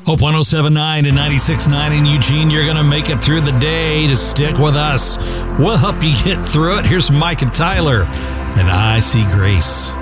Hope 107.9 and 96.9 in Eugene. You're going to make it through the day. To stick with us, we'll help you get through it. Here's Mike and Tyler, and I See Grace.